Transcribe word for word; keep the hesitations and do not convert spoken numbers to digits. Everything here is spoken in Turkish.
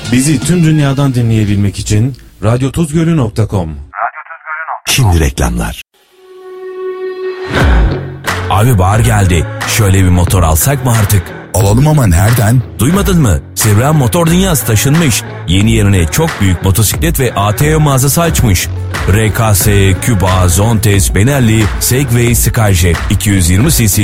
Bizi tüm dünyadan dinleyebilmek için radyo tuzgölü nokta com. Şimdi reklamlar. Abi bahar geldi. Şöyle bir motor alsak mı artık? Alalım ama nereden? Duymadın mı? Sevran Motor Dünyası taşınmış. Yeni yerine çok büyük motosiklet ve A T V mağazası açmış. R K S, Küba, Zontes, Benelli, Segway, Skyjet iki yüz yirmi cc